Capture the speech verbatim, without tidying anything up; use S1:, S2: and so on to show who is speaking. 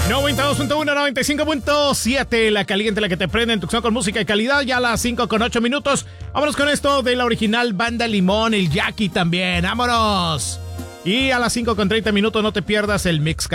S1: noventa y dos punto uno, noventa y cinco punto siete, la caliente, la que te prende en Tucson con música de calidad, ya a las cinco con ocho minutos. Vámonos con esto de la original Banda Limón, el Jackie también, vámonos. Y a las cinco con treinta minutos no te pierdas el mix